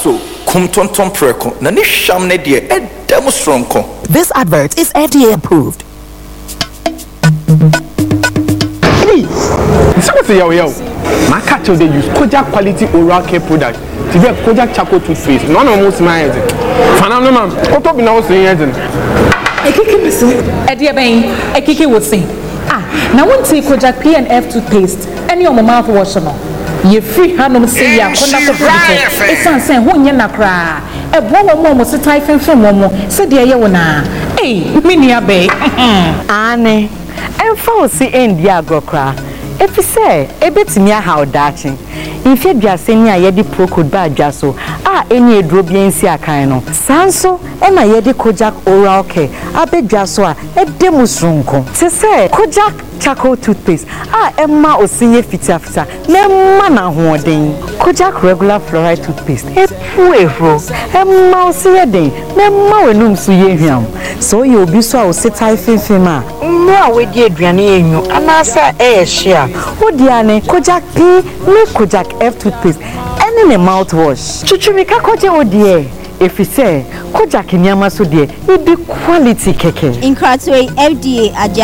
so kumtonton preko na ni sham ne de edem stronko. This advert is FDA approved. Something yo. My cat they use Kojak quality oral care product. To get Kojak charcoal toothpaste. None of most my head. Fanam man. What up now saying head? Ekiki misu. Edia ben. Ekiki would say. Now one take Kojak P&F toothpaste. Any of my mouthwash no. Ye free hand say ya konda ko product. Esan say ho nya nakra. E bo wo mo se typing from mo. Se de ye wona. Eh, mini abe. Ane. Emfa osi endi agrokra. Efi say ebetimi aha odachi. Infe biase ni ayedi procode ba adwaso. Eni edro biensi akan no. Sanso na yedi Kojak oral care. Abedwaso edemu sronko. Se say Kojak charcoal toothpaste. Emma osinye fita. Nemma na hoden. Kojak regular fluoride toothpaste. Epuefro. Emma osinye den. Nemma wenum so yehwiam. So you obi so a osetai fimfima. No we di aduane enyu. Anasa share. Odiane Kojak P, me Kojak F toothpaste. Any ne mouthwash. Chuchumika koje odie. If you say Kojak nyama so die, it be quality keke. In Kratwe FDA